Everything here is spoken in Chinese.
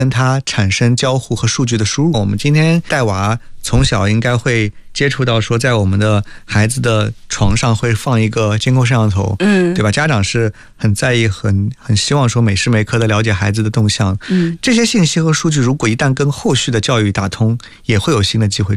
跟它产生交互和数据的输入。我们今天带娃从小应该会接触到说，在我们的孩子的床上会放一个监控摄像头，对吧？家长是很在意、很希望说每时每刻的了解孩子的动向。这些信息和数据如果一旦跟后续的教育打通，也会有新的机会。